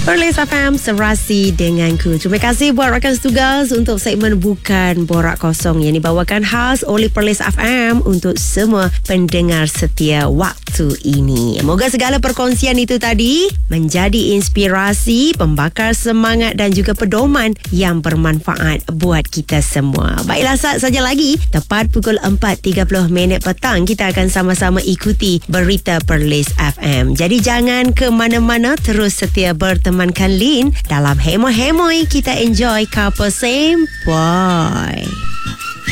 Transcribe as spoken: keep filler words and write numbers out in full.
Perlis F M serasi denganku. Terima kasih buat rakan setugas untuk segmen Bukan Borak Kosong yang dibawakan khas oleh Perlis F M untuk semua pendengar setia waktu ini. Moga segala perkongsian itu tadi menjadi inspirasi, pembakar semangat dan juga pedoman yang bermanfaat buat kita semua. Baiklah, saat saja lagi tepat pukul empat tiga puluh minit petang kita akan sama-sama ikuti berita Perlis F M. Jadi jangan ke mana-mana, terus setia bertemankan Lin dalam hemoi-hemoi kita enjoy couple same boy.